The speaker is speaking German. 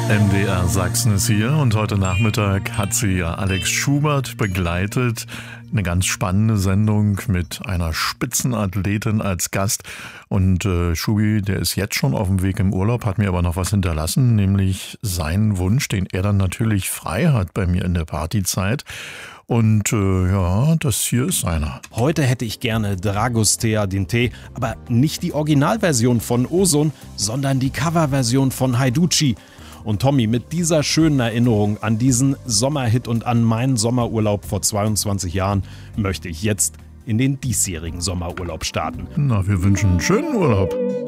MDR Sachsen ist hier und heute Nachmittag hat sie ja Alex Schubert begleitet. Eine ganz spannende Sendung mit einer Spitzenathletin als Gast. Und Schubi, der ist jetzt schon auf dem Weg im Urlaub, hat mir aber noch was hinterlassen, nämlich seinen Wunsch, den er dann natürlich frei hat bei mir in der Partyzeit. Und ja, das hier ist seiner. Heute hätte ich gerne Dragostea Dinte, aber nicht die Originalversion von Ozon, sondern die Coverversion von Haiducci. Und Tommy, mit dieser schönen Erinnerung an diesen Sommerhit und an meinen Sommerurlaub vor 22 Jahren möchte ich jetzt in den diesjährigen Sommerurlaub starten. Na, wir wünschen einen schönen Urlaub.